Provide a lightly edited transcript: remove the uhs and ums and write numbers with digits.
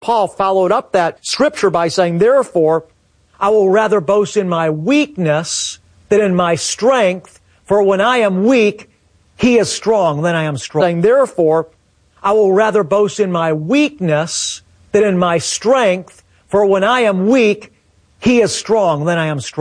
Paul followed up that scripture by saying, therefore, I will rather boast in my weakness than in my strength, for when I am weak, He is strong, then I am strong. Saying, therefore, I will rather boast in my weakness than in my strength, for when I am weak, He is strong, then I am strong.